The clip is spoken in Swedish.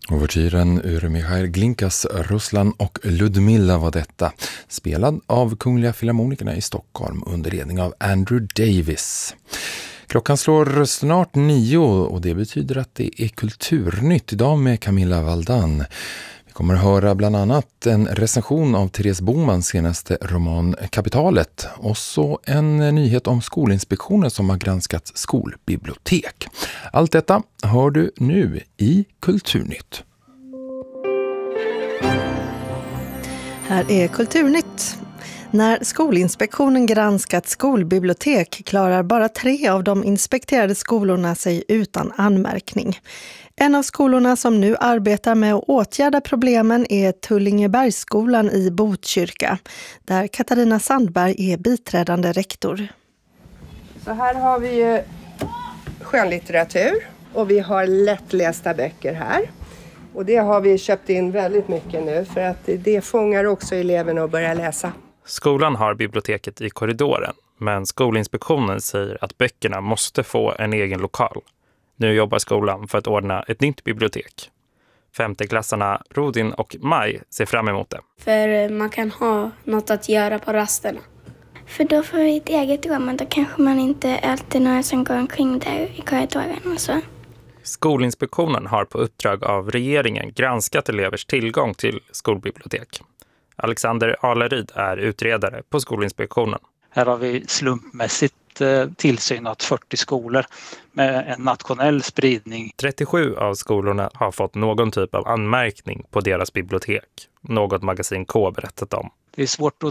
Ouvertyren ur Michail Glinkas Ruslan och Ludmilla var detta, spelad av Kungliga Filharmonikerna i Stockholm under ledning av Andrew Davis. Klockan slår snart 9 och det betyder att det är Kulturnytt idag med Camilla Valdan. Vi kommer att höra bland annat en recension av Therese Bomans senaste roman Kapitalet och så en nyhet om Skolinspektionen som har granskat skolbibliotek. Allt detta hör du nu i Kulturnytt. Här är Kulturnytt. När Skolinspektionen granskat skolbibliotek klarar bara 3 av de inspekterade skolorna sig utan anmärkning. En av skolorna som nu arbetar med att åtgärda problemen är Tullingebergsskolan i Botkyrka, där Katarina Sandberg är biträdande rektor. Så här har vi ju skönlitteratur och vi har lättlästa böcker här. Och det har vi köpt in väldigt mycket nu för att det fångar också eleverna att börja läsa. Skolan har biblioteket i korridoren, men Skolinspektionen säger att böckerna måste få en egen lokal. Nu jobbar skolan för att ordna ett nytt bibliotek. 5:e-klassarna Rodin och Maj ser fram emot det. För man kan ha något att göra på rasterna. För då får vi ett eget rum och då kanske man inte alltid några som går omkring där i korridoren och så. Skolinspektionen har på uppdrag av regeringen granskat elevers tillgång till skolbibliotek. Alexander Aleryd är utredare på Skolinspektionen. Här har vi slumpmässigt tillsynat 40 skolor med en nationell spridning. 37 av skolorna har fått någon typ av anmärkning på deras bibliotek. Något magasin K berättat om. Det är svårt att